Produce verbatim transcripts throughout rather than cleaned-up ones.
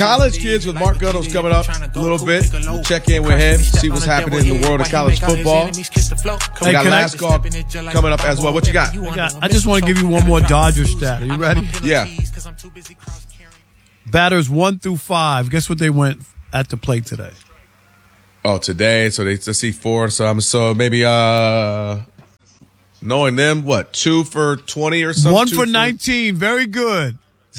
College Kids with Mark Guttles coming up a little bit. We'll check in with him, see what's happening in the world of college football. We got last call coming up as well. What you got? I, got, I just want to give you one more Dodger stat. Are you ready? Yeah. Batters one through five. Guess what they went at the plate today? Oh, today. So they let's see four. So I'm so maybe uh knowing them, what, two for twenty or something? One for nineteen. Very good.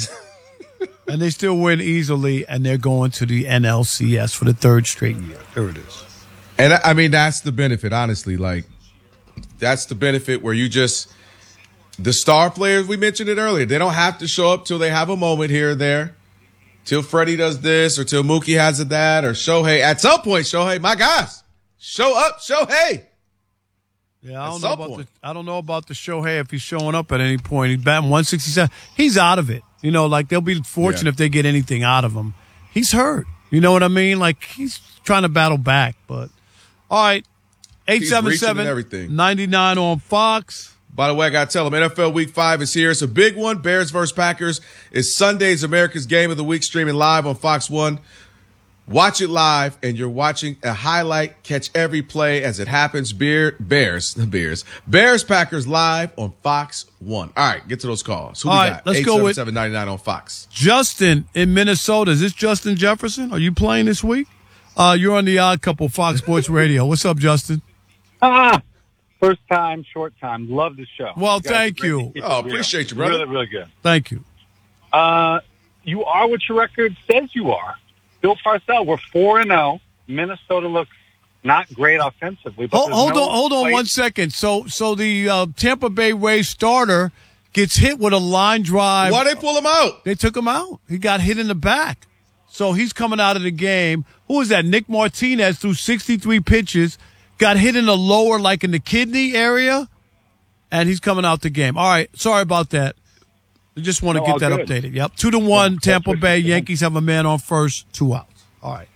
And they still win easily, and they're going to the N L C S for the third straight year. There it is. And I mean, that's the benefit, honestly. Like, that's the benefit where you just, the star players, we mentioned it earlier, they don't have to show up till they have a moment here or there. Till Freddie does this, or till Mookie has a that, or Shohei. At some point, Shohei, my gosh, show up, Shohei. Yeah, I don't know about the I don't know about the Shohei if he's showing up at any point. He's batting one sixty-seven. He's out of it. You know, like they'll be fortunate yeah. if they get anything out of him. He's hurt. You know what I mean? Like he's trying to battle back. But all right, eight seven seven ninety-nine on Fox. By the way, I got to tell them, N F L Week five is here. It's a big one. Bears versus Packers is Sunday's America's Game of the Week, streaming live on Fox one. Watch it live, and you're watching a highlight. Catch every play as it happens. Bear, Bears, the Bears. Bears, Packers live on Fox one. All right, get to those calls. Who All we right, got? let's go with seven ninety-nine on Fox. Justin in Minnesota. Is this Justin Jefferson? Are you playing this week? Uh, you're on the Odd Couple Fox Sports Radio. What's up, Justin? Ah, first time, short time. Love the show. Well, you thank you. Oh, appreciate you, brother. Really, really good. Thank you. Uh, you are what your record says you are. Bill Parcells, we're four and zero. Minnesota looks not great offensively. But hold, hold no on, hold on place. one second. So, so the uh, Tampa Bay Rays starter gets hit with a line drive. Why they pull him out? They took him out. He got hit in the back. So he's coming out of the game. Who is that? Nick Martinez threw sixty-three pitches, got hit in the lower, like in the kidney area, and he's coming out the game. All right, sorry about that. We just want to no, get that good. updated. Yep, two to one. Yeah, Tampa Bay Yankees have a man on first, two outs. All right.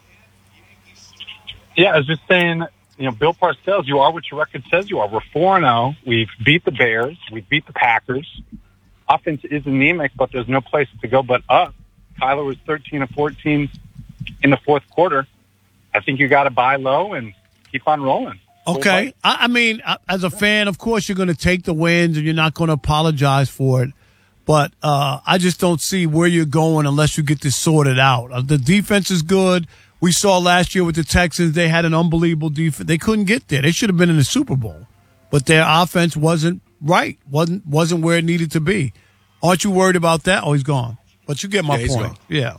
Yeah, I was just saying, you know, Bill Parcells, you are what your record says you are. We're four and zero. We've beat the Bears. We've beat the Packers. Offense is anemic, but there's no place to go but up. Kyler was thirteen of fourteen in the fourth quarter. I think you got to buy low and keep on rolling. Okay. I, I mean, as a fan, of course, you're going to take the wins and you're not going to apologize for it. But uh, I just don't see where you're going unless you get this sorted out. Uh, the defense is good. We saw last year with the Texans, they had an unbelievable defense. They couldn't get there. They should have been in the Super Bowl. But their offense wasn't right, wasn't wasn't where it needed to be. Aren't you worried about that? Oh, he's gone. But you get my yeah, point. Gone. Yeah.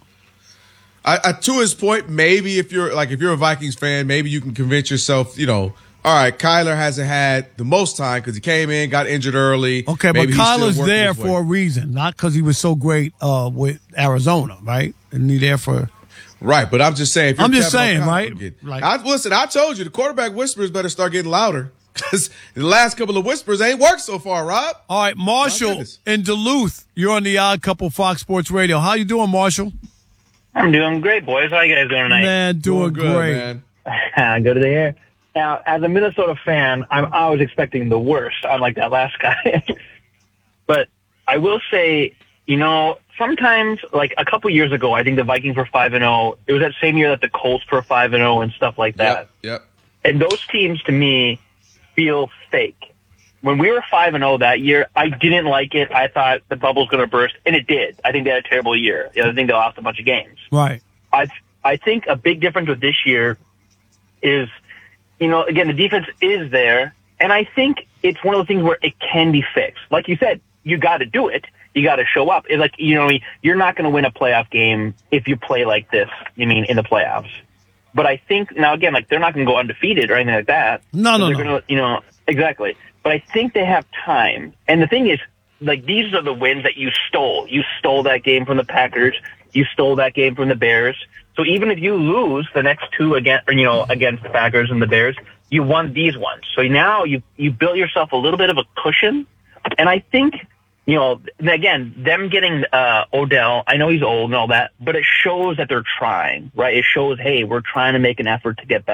I, I, to his point, maybe if you're like if you're a Vikings fan, maybe you can convince yourself, you know, all right, Kyler hasn't had the most time because he came in, got injured early. Okay, maybe but Kyler's there for a reason, not because he was so great uh, with Arizona, right? And he's there for right. But I'm just saying. If you're I'm just Kevin saying, O'Connell, right? Get, Like, I, listen, I told you the quarterback whispers better start getting louder because the last couple of whispers ain't worked so far, Rob. All right, Marshall in Duluth, you're on the Odd Couple Fox Sports Radio. How you doing, Marshall? I'm doing great, boys. How you guys doing tonight? Man, doing, doing good, great. Man. Good to hear. Now, as a Minnesota fan, I'm always expecting the worst, unlike that last guy. But I will say, you know, sometimes, like a couple years ago, I think the Vikings were five and oh. It was that same year that the Colts were five and oh and stuff like that. Yep, yep. And those teams, to me, feel fake. When we were five and oh that year, I didn't like it. I thought the bubble's going to burst, and it did. I think they had a terrible year. I think they lost a bunch of games. Right. I I think a big difference with this year is, you know, again, the defense is there, and I think it's one of those things where it can be fixed. Like you said, you got to do it. You got to show up. It's like, you know, you're not going to win a playoff game if you play like this, you mean, in the playoffs. But I think, now again, like, they're not going to go undefeated or anything like that. No, no, they're no. Gonna, you know, exactly. But I think they have time. And the thing is, like, these are the wins that you stole. You stole that game from the Packers. You stole that game from the Bears. So even if you lose the next two against, you know, against the Packers and the Bears, you won these ones. So now you you built yourself a little bit of a cushion. And I think, you know, again, them getting uh, Odell, I know he's old and all that, but it shows that they're trying, right? It shows, hey, we're trying to make an effort to get better.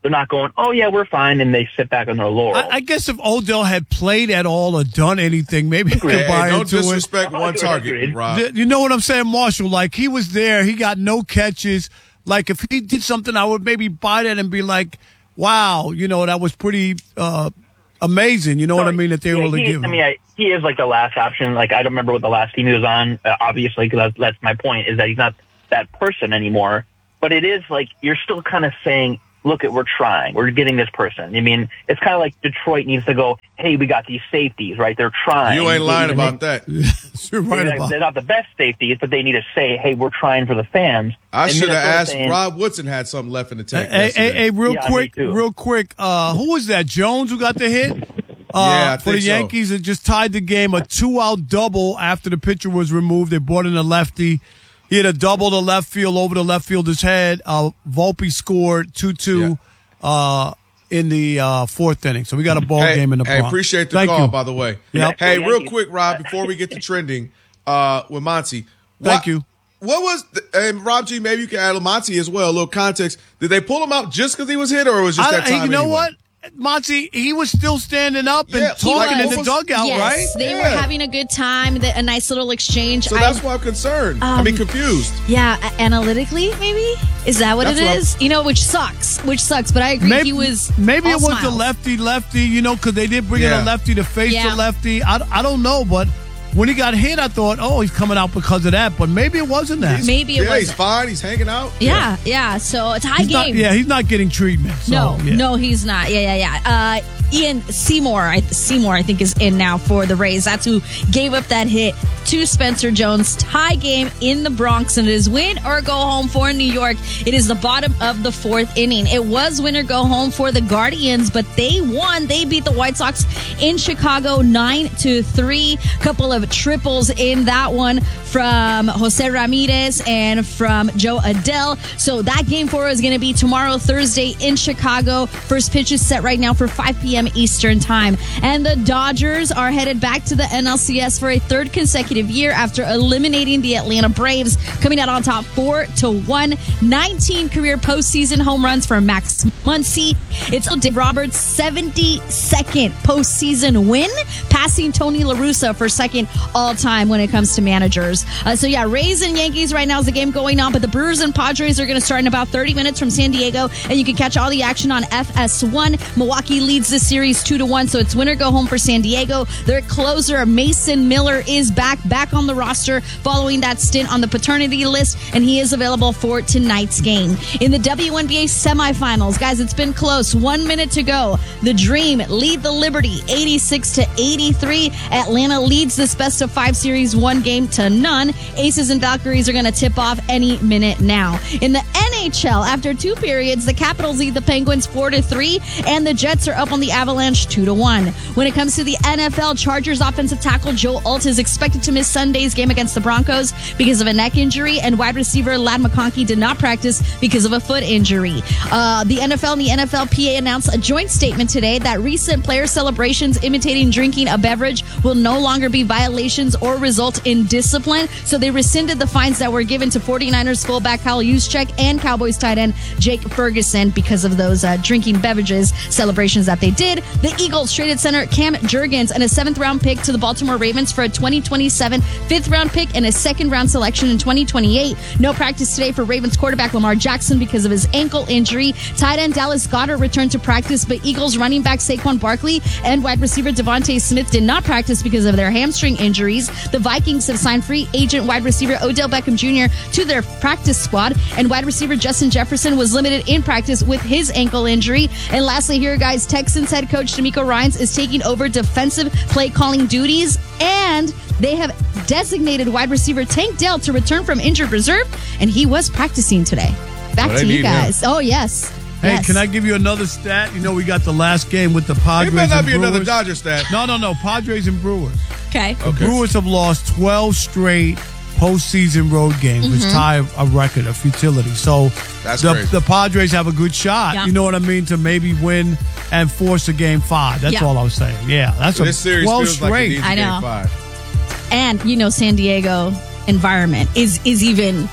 they're not going, oh, yeah, we're fine, and they sit back on their laurels. I, I guess if Odell had played at all or done anything, maybe I could Hey, buy hey, don't into it. disrespect one target, Rob. Th- You know what I'm saying, Marshall? Like, he was there. He got no catches. Like, if he did something, I would maybe buy that and be like, wow, you know, that was pretty uh, amazing. You know what I mean? That they yeah, were able to he, give I him. mean, I, he is like the last option. Like, I don't remember what the last team he was on, uh, obviously, because that's, that's my point, is that he's not that person anymore. But it is like, you're still kind of saying, look, at we're trying. We're getting this person. I mean, it's kind of like Detroit needs to go, hey, we got these safeties, right? They're trying. You ain't lying about that. You're right they're, about they're not the best safeties, but they need to say, hey, we're trying for the fans. I And should have Minnesota's asked. saying, Rob Woodson had something left in the tank. Hey, hey, yesterday. hey, real Yeah, me quick, too. real quick. Uh, who was that? Jones who got the hit? Uh, Yeah, I for the think so. Yankees, it just tied the game. A two-out double after the pitcher was removed. They brought in a lefty. He had a double to left field over the left fielder's head. Uh, Volpe scored two two Yeah. uh, in the uh, fourth inning. So we got a ball Hey, game in the hey, Bronx. appreciate the Thank call, you. by the way. Yep. Hey, Yeah, real Yankees. quick, Rob, before we get to trending uh, with Monty. Thank what, you. What was, the, and Rob G, maybe you can add Monty as well, a little context. Did they pull him out just because he was hit, or was it just I, that time you know anyway? what? Monty, he was still standing up and Yeah, talking like in the almost- dugout, yes, right? they Yeah. were having a good time, the, a nice little exchange. So I- that's why I'm concerned. I mean, confused. yeah, a- analytically, maybe is that what That's it what I'm- is? You know, which sucks, which sucks. But I agree, Maybe, he was. maybe all it was the smiles. lefty lefty, you know, because they did bring in Yeah. a lefty to face Yeah. the lefty. I, I don't know, but when he got hit, I thought, oh, he's coming out because of that. But maybe it wasn't that. Maybe it Yeah, he's wasn't. fine. He's hanging out. Yeah, yeah. So it's a high He's not, game. yeah, he's not getting treatment. So, No, yeah. no, he's not. Yeah, yeah, yeah. Uh, Ian Seymour, I, Seymour, I think, is in now for the Rays. That's who gave up that hit to Spencer Jones. Tie game in the Bronx, and it is win or go home for New York. It is the bottom of the fourth inning. It was win or go home for the Guardians, but they won. They beat the White Sox in Chicago nine to three. Couple of triples in that one from Jose Ramirez and from Joe Adele. So that game four is going to be tomorrow, Thursday in Chicago. First pitch is set right now for five p.m. Eastern time. And the Dodgers are headed back to the N L C S for a third consecutive year after eliminating the Atlanta Braves, coming out on top four to one. nineteen career postseason home runs for Max Muncy. It's Dave Roberts' seventy-second postseason win, passing Tony La Russa for second all-time when it comes to managers. Uh, so yeah, Rays and Yankees right now is the game going on, but the Brewers and Padres are going to start in about thirty minutes from San Diego, and you can catch all the action on F S one. Milwaukee leads the series two to one, so it's win or go home for San Diego. Their closer, Mason Miller, is back, back on the roster following that stint on the paternity list, and he is available for tonight's game. In the W N B A semifinals, guys, it's been close. One minute to go. The Dream lead the Liberty eighty-six to eighty-three. Atlanta leads this best of five series one game to none. Aces and Valkyries are going to tip off any minute now. In the N H L, after two periods, the Capitals lead the Penguins four to three, and the Jets are up on the Avalanche two to one. When it comes to the N F L, Chargers offensive tackle Joe Alt is expected to miss Sunday's game against the Broncos because of a neck injury, and wide receiver Ladd McConkey did not practice because of a foot injury. Uh, the N F L and the N F L P A announced a joint statement today that recent player celebrations imitating drinking a beverage will no longer be violations or result in discipline. So they rescinded the fines that were given to 49ers fullback Kyle Juszczyk and Cowboys tight end Jake Ferguson because of those uh, drinking beverages celebrations that they did. The Eagles traded center Cam Jurgens and a seventh round pick to the Baltimore Ravens for a twenty twenty-seven fifth round pick and a second round selection in twenty twenty-eight. No practice today for Ravens quarterback Lamar Jackson because of his ankle injury. Tight end Dallas Goedert returned to practice, but Eagles running back Saquon Barkley and wide receiver Devontae Smith did not practice because of their hamstring injuries. The Vikings have signed free agent wide receiver Odell Beckham Junior to their practice squad, and wide receiver Justin Jefferson was limited in practice with his ankle injury. And lastly here, guys, Texans head coach DeMeco Ryans is taking over defensive play calling duties, and they have designated wide receiver Tank Dell to return from injured reserve, and he was practicing today. Back Well, they to you need him. guys. Oh, yes. Hey, Yes. can I give you another stat? You know, we got the last game with the Padres It better not and be another Brewers. Dodger stat. No, no, no. Padres and Brewers. Okay. The Okay. Brewers have lost twelve straight postseason road games, which Mm-hmm. tie a record of futility. So That's the, crazy. the Padres have a good shot, Yeah. you know what I mean, to maybe win and force a game five. That's Yeah. all I was saying. Yeah, that's So a this series twelve feels like it straight. needs a I game know. five. And, you know, San Diego environment is is even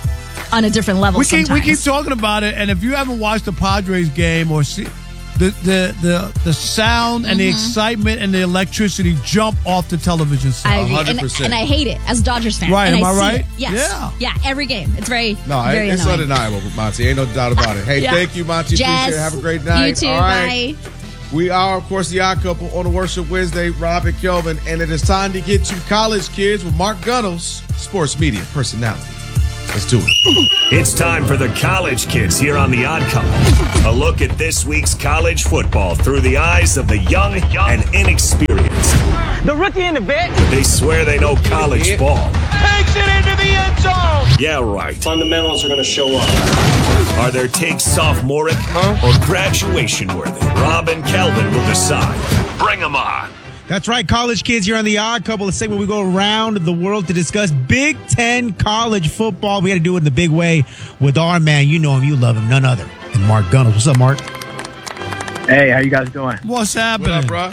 on a different level. We keep, we sometimes. keep talking about it, and if you haven't watched the Padres game or see the the the, the sound and mm-hmm. the excitement and the electricity jump off the television set. I agree, one hundred and, percent. and I hate it as a Dodgers fan. Right? And am I, I see right? It. Yes. Yeah. Yeah. Every game, it's very no, very it's annoying. undeniable, Monty. Ain't no doubt about it. Hey, yeah. thank you, Monty. Jess, Appreciate it. Have a great night. You too. All right. Bye. We are, of course, the Odd Couple on a Worship Wednesday. Rob and Kelvin, and it is time to get to College Kids with Mark Gunnels, sports media personality. Let's do it. It's time for the College Kids here on The Odd Couple. A look at this week's college football through the eyes of the young and inexperienced. The rookie in the vet. They swear they know college ball. Takes it into the end zone. Yeah, right. Fundamentals are going to show up. Are their takes sophomoric huh? or graduation worthy? Rob and Kelvin will decide. Bring them on. That's right, College Kids here on The Odd Couple. Let's say when we go around the world to discuss Big Ten college football. We got to do it in the big way with our man. You know him, you love him, none other than Mark Gunnels. What's up, Mark? Hey, how you guys doing? What's happening? What up, bro?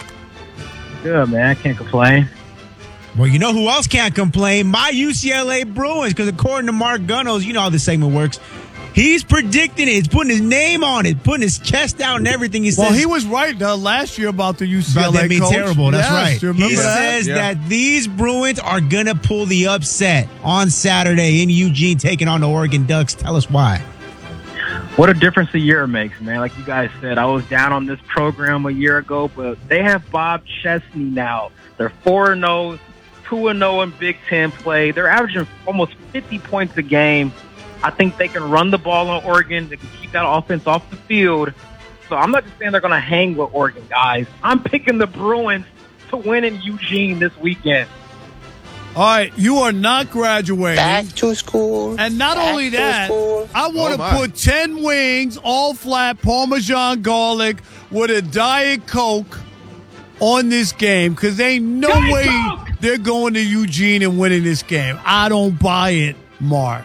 Good, man. I can't complain. Well, you know who else can't complain? My U C L A Bruins, because according to Mark Gunnels, you know how this segment works. He's predicting it. He's putting his name on it, putting his chest out and everything. He says. Well, he was right uh, last year about the U C L A about them being coach. terrible. That's yes, right. He that? says yeah. that these Bruins are going to pull the upset on Saturday in Eugene, taking on the Oregon Ducks. Tell us why. What a difference a year makes, man. Like you guys said, I was down on this program a year ago, but they have Bob Chesney now. They're four and oh, two and oh in Big Ten play. They're averaging almost fifty points a game. I think they can run the ball on Oregon. They can keep that offense off the field. So I'm not just saying they're going to hang with Oregon, guys. I'm picking the Bruins to win in Eugene this weekend. All right, you are not graduating. Back to school. And not Back only that, school. I want to Oh, put ten wings, all flat, Parmesan garlic, with a Diet Coke on this game, because there ain't no Diet way Coke! they're going to Eugene and winning this game. I don't buy it, Mark.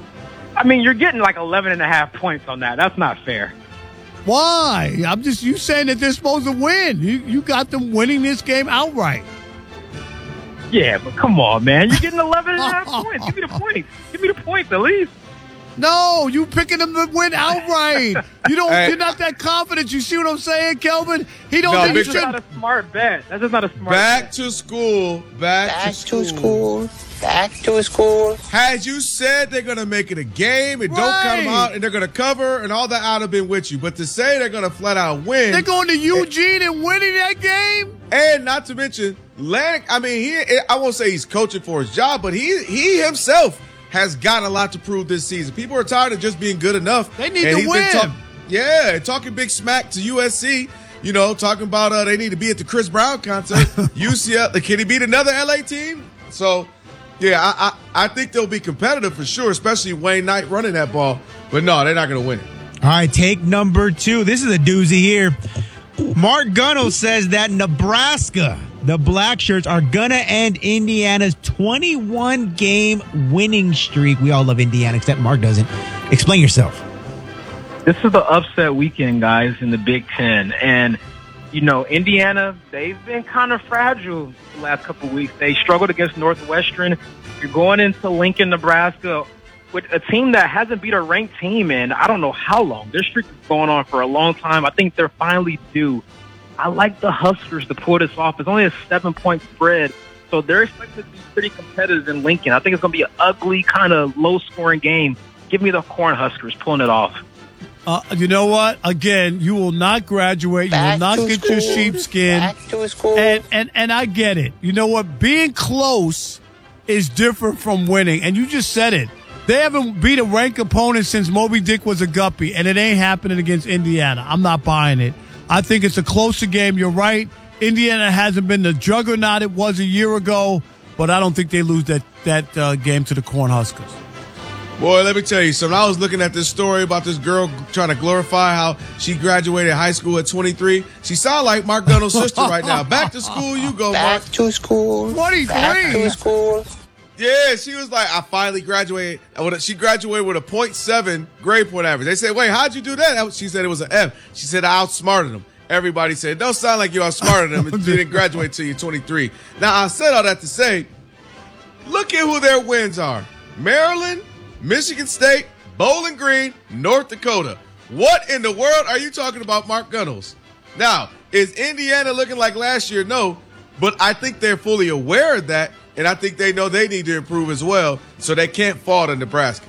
I mean, you're getting like eleven and a half points on that. That's not fair. Why? I'm just, you saying that they're supposed to win. You, you got them winning this game outright. Yeah, but come on, man. You're getting eleven and a half points. Give me the points. Give me the points at least. No, you picking them to win outright. You don't. Hey. You're not that confident. You see what I'm saying, Kelvin? He don't No, think big you That's should. not a smart bet. That's just not a smart Back bet. to school. Back, Back to school. to school. Back to school. Had you said they're going to make it a game and don't count them Right. out and they're going to cover and all that, I'd have been with you. But to say they're going to flat out win. They're going to Eugene and winning that game. And not to mention, Lan, I mean, he, I won't say he's coaching for his job, but he he himself has got a lot to prove this season. People are tired of just being good enough. They need and to he's win. been talk- yeah, talking big smack to U S C. You know, talking about uh, they need to be at the Chris Brown concert. U C L A, can he beat another L A team? So, yeah, I, I, I think they'll be competitive for sure, especially Wayne Knight running that ball. But no, they're not going to win it. All right, take number two. This is a doozy here. Mark Gunnels says that Nebraska, the Black Shirts, are going to end Indiana's twenty-one game winning streak. We all love Indiana, except Mark doesn't. Explain yourself. This is the upset weekend, guys, in the Big Ten. And, you know, Indiana, they've been kind of fragile the last couple of weeks. They struggled against Northwestern. You're going into Lincoln, Nebraska, with a team that hasn't beat a ranked team in I don't know how long. Their streak is going on for a long time. I think they're finally due. I like the Huskers to pull this off. It's only a seven-point spread, so they're expected to be pretty competitive in Lincoln. I think it's going to be an ugly, kind of low-scoring game. Give me the Corn Huskers pulling it off. Uh, you know what? Again, you will not graduate. You Back will not to get school. your sheepskin. Back to school. And, and and I get it. You know what? Being close is different from winning. And you just said it. They haven't beat a ranked opponent since Moby Dick was a guppy, and it ain't happening against Indiana. I'm not buying it. I think it's a closer game. You're right. Indiana hasn't been the juggernaut it was a year ago, but I don't think they lose that, that uh, game to the Cornhuskers. Boy, let me tell you something. I was looking at this story about this girl trying to glorify how she graduated high school at twenty-three. She sounds like Mark Gunnels' sister right now. Back to school you go, Mark. Back to school. twenty-three. Back to school. Yeah, she was like, I finally graduated. She graduated with a point seven grade point average. They said, wait, how'd you do that? She said it was an F. She said, I outsmarted them. Everybody said, don't sound like you outsmarted them. You didn't graduate till you're twenty-three. Now, I said all that to say, look at who their wins are. Maryland, Michigan State, Bowling Green, North Dakota. What in the world are you talking about, Mark Gunnels? Now, is Indiana looking like last year? No, but I think they're fully aware of that, and I think they know they need to improve as well, so they can't fall to Nebraska.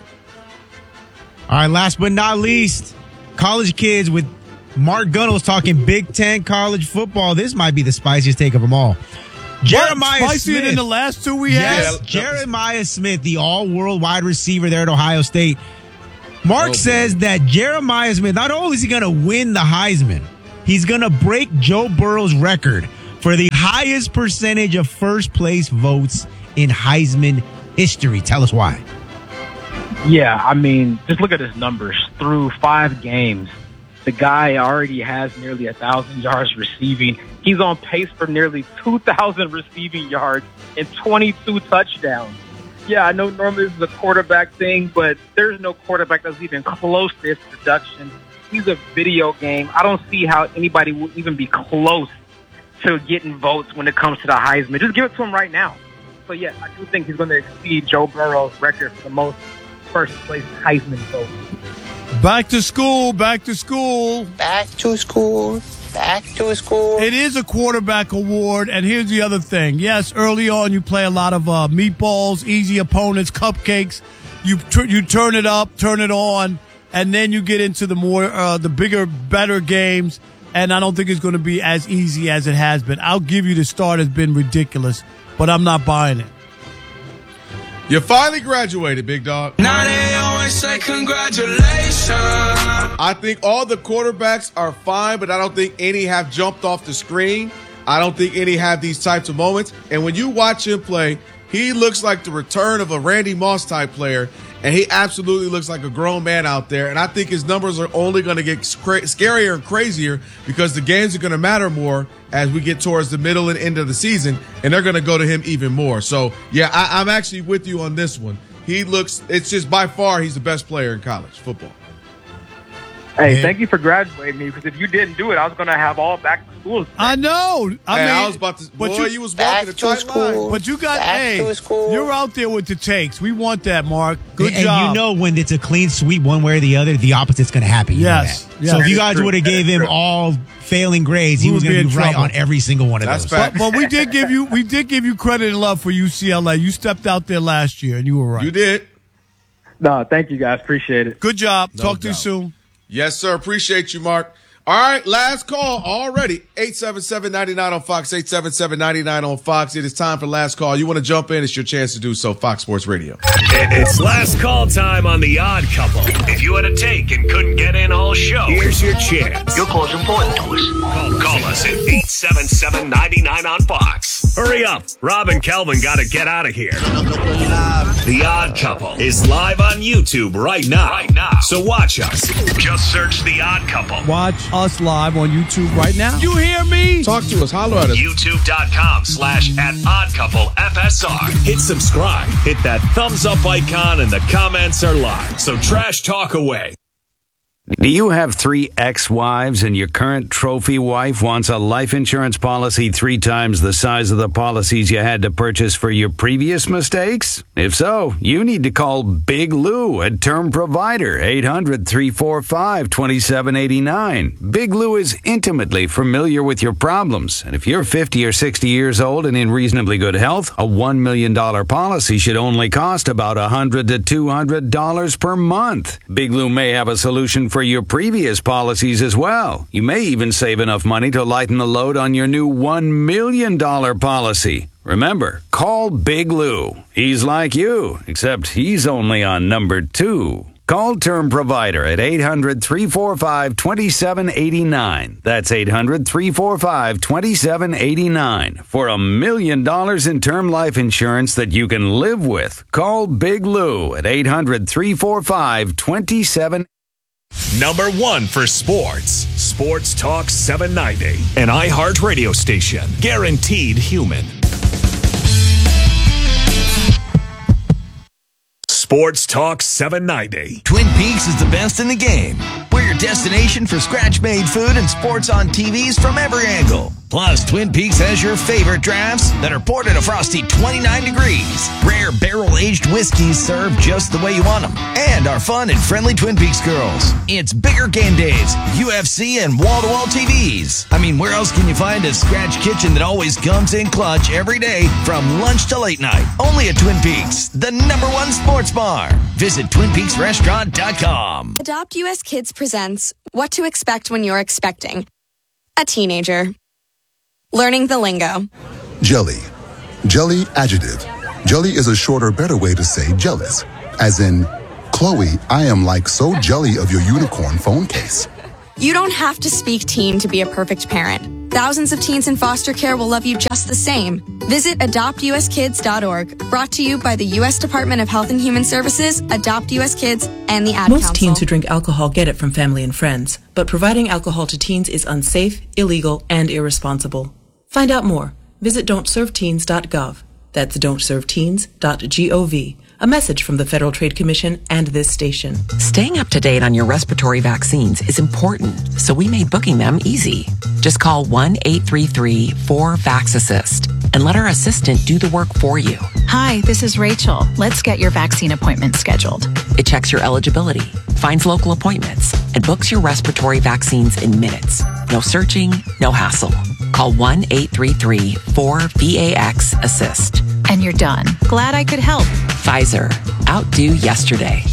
All right, last but not least, college kids with Mark Gunnels talking Big Ten college football. This might be the spiciest take of them all. Jeremiah Spicier Smith. than the last two we Yes, had? Jeremiah Smith, the all-world wide receiver there at Ohio State. Mark Oh, says that Jeremiah Smith, not only is he going to win the Heisman, he's going to break Joe Burrow's record for the highest percentage of first-place votes in Heisman history. Tell us why. Yeah, I mean, just look at his numbers. Through five games, the guy already has nearly one thousand yards receiving. He's on pace for nearly two thousand receiving yards and twenty-two touchdowns. Yeah, I know normally this is a quarterback thing, but there's no quarterback that's even close to his production. He's a video game. I don't see how anybody will even be close to getting votes when it comes to the Heisman. Just give it to him right now. So, yes, I do think he's going to exceed Joe Burrow's record for the most first-place Heisman votes. Back to school, back to school. Back to school. Back to school. It is a quarterback award, and here's the other thing. Yes, early on you play a lot of uh, meatballs, easy opponents, cupcakes. You t- you turn it up, turn it on, and then you get into the more uh, the bigger, better games. And I don't think it's going to be as easy as it has been. I'll give you the start has been ridiculous, but I'm not buying it. You finally graduated, big dog. Now they always say congratulations. I think all the quarterbacks are fine, but I don't think any have jumped off the screen. I don't think any have these types of moments. And when you watch him play, he looks like the return of a Randy Moss type player, and he absolutely looks like a grown man out there. And I think his numbers are only going to get cra- scarier and crazier because the games are going to matter more as we get towards the middle and end of the season, and they're going to go to him even more. So, yeah, I- I'm actually with you on this one. He looks – it's just by far he's the best player in college football. Hey, Yeah. thank you for graduating me, because if you didn't do it, I was going to have all back to school. I know. I Hey, mean, I was about to – but boy, you, you was Back walking a to tight school. line. but you got Back hey, to school. you're out there with the takes. We want that, Mark. Good and job. you know when it's a clean sweep one way or the other, the opposite's going to happen. You know Yes, that. yes. So if you That is guys true. would have That gave is him true. all failing grades, he We was would going be to in be right trouble. on every single one of That's those. fact. But, but we did give you we did give you credit and love for U C L A. You stepped out there last year, and you were right. You did. No, thank you, guys. Appreciate it. Good job. No Talk to you doubt. soon. Yes, sir. Appreciate you, Mark. All right, last call already. eight seven seven, nine nine on Fox, eight seven seven, nine nine on Fox. It is time for last call. You want to jump in? It's your chance to do so. Fox Sports Radio. It's last call time on The Odd Couple. If you had a take and couldn't get in all show, here's your chance. Your call's important to us. Call, call us at eight seven seven, nine nine on Fox. Hurry up. Rob and Kelvin got to get out of here. The Odd Couple is live on YouTube right now. Right now. So watch us. Just search The Odd Couple. Watch us live on YouTube right now. You hear me? Talk to us. Holler at us. YouTube.com slash at Odd Couple F S R. Hit subscribe. Hit that thumbs up icon and the comments are live. So trash talk away. Do you have three ex-wives and your current trophy wife wants a life insurance policy three times the size of the policies you had to purchase for your previous mistakes? If so, you need to call Big Lou at Term Provider, eight hundred, three four five, two seven eight nine. Big Lou is intimately familiar with your problems, and if you're fifty or sixty years old and in reasonably good health, a one million dollars policy should only cost about one hundred to two hundred dollars per month. Big Lou may have a solution for your previous policies as well. You may even save enough money to lighten the load on your new one million dollars policy. Remember, call Big Lou. He's like you, except he's only on number two. Call Term Provider at eight hundred, three four five, two seven eight nine. That's eight hundred, three four five, two seven eight nine. For a million dollars in term life insurance that you can live with. Call Big Lou at eight hundred, three four five, two seven eight nine. Number one for sports. Sports Talk seven ninety. An iHeart radio station. Guaranteed human. Sports Talk seven ninety. Twin Peaks is the best in the game. We're your your destination for scratch-made food and sports on T Vs from every angle. Plus, Twin Peaks has your favorite drafts that are poured at a frosty twenty-nine degrees. Rare barrel-aged whiskeys served just the way you want them. And our fun and friendly Twin Peaks girls. It's bigger game days, U F C, and wall-to-wall T Vs. I mean, where else can you find a scratch kitchen that always comes in clutch every day from lunch to late night? Only at Twin Peaks, the number one sports bar. Visit twin peaks restaurant dot com. Adopt U S Kids presents What to Expect When You're Expecting a Teenager. Learning the lingo. Jelly. Jelly adjective. Jelly is a shorter, better way to say jealous. As in, Chloe, I am like so jelly of your unicorn phone case. You don't have to speak teen to be a perfect parent. Thousands of teens in foster care will love you just the same. Visit adopt u s kids dot org. Brought to you by the U S Department of Health and Human Services, Adopt U S Kids, and the Ad Most Council. teens who drink alcohol get it from family and friends, but providing alcohol to teens is unsafe, illegal, and irresponsible. Find out more. Visit don't serve teens dot gov. That's don't serve teens dot gov. A message from the Federal Trade Commission and this station. Staying up to date on your respiratory vaccines is important, so we made booking them easy. Just call one eight three three four VAX-ASSIST and let our assistant do the work for you. Hi, this is Rachel. Let's get your vaccine appointment scheduled. It checks your eligibility, finds local appointments, and books your respiratory vaccines in minutes. No searching, no hassle. Call one eight three three four VAX-ASSIST. And you're done. Glad I could help. Pfizer. Outdo yesterday.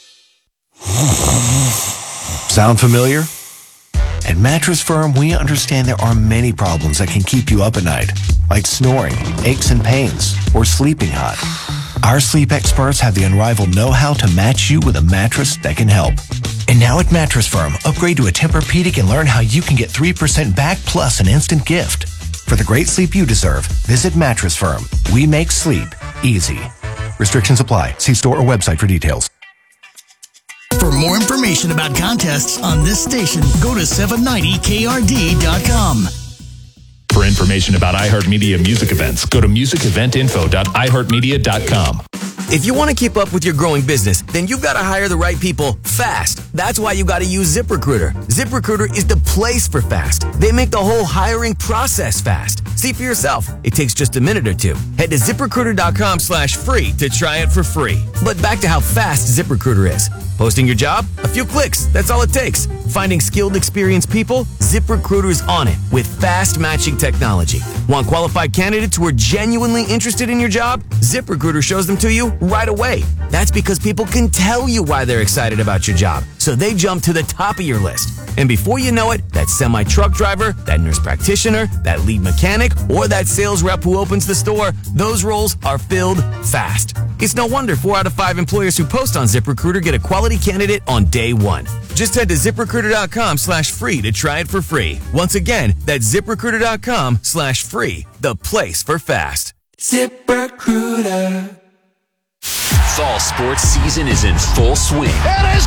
Sound familiar? At Mattress Firm, we understand there are many problems that can keep you up at night, like snoring, aches and pains, or sleeping hot. Our sleep experts have the unrivaled know-how to match you with a mattress that can help. And now at Mattress Firm, upgrade to a Tempur-Pedic and learn how you can get three percent back plus an instant gift. For the great sleep you deserve, visit Mattress Firm. We make sleep easy. Restrictions apply. See store or website for details. For more information about contests on this station, go to seven ninety K R D dot com. For information about iHeartMedia music events, go to music event info dot i heart media dot com. If you want to keep up with your growing business, then you've got to hire the right people fast. That's why you got to use ZipRecruiter. ZipRecruiter is the place for fast. They make the whole hiring process fast. See for yourself. It takes just a minute or two. Head to ZipRecruiter dot com slash free to try it for free. But back to how fast ZipRecruiter is. Posting your job? A few clicks. That's all it takes. Finding skilled, experienced people? ZipRecruiter's on it with fast matching technology. Want qualified candidates who are genuinely interested in your job? ZipRecruiter shows them to you right away. That's because people can tell you why they're excited about your job, so they jump to the top of your list. And before you know it, that semi-truck driver, that nurse practitioner, that lead mechanic, or that sales rep who opens the store, those roles are filled fast. It's no wonder four out of five employers who post on ZipRecruiter get a quality candidate on day one. Just head to ZipRecruiter dot com slash free to try it for free. Once again, that's ZipRecruiter dot com slash free, the place for fast. ZipRecruiter. Fall sports season is in full swing. It is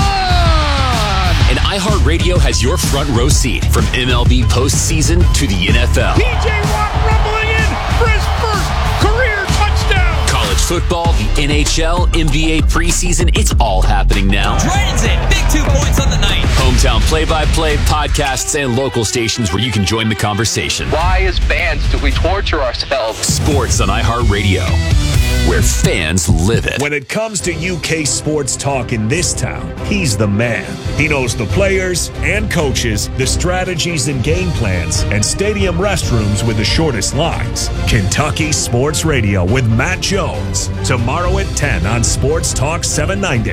gone! And iHeartRadio has your front row seat from M L B postseason to the N F L. P J Watt rumbling in for his first career touchdown. College football, the N H L, N B A preseason, it's all happening now. Dragons in, big two points on the night. Hometown play-by-play, podcasts, and local stations where you can join the conversation. Why, as fans, do we torture ourselves? Sports on iHeartRadio, where fans live it. When it comes to U K sports talk in this town, he's the man. He knows the players and coaches, the strategies and game plans, and stadium restrooms with the shortest lines. Kentucky Sports Radio with Matt Jones. Tomorrow at ten on Sports Talk seven ninety.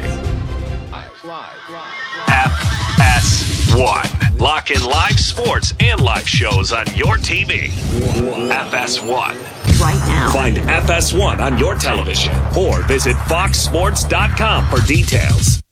F S one. Lock in live sports and live shows on your T V. F S one. Right now. Find F S one on your television or visit fox sports dot com for details.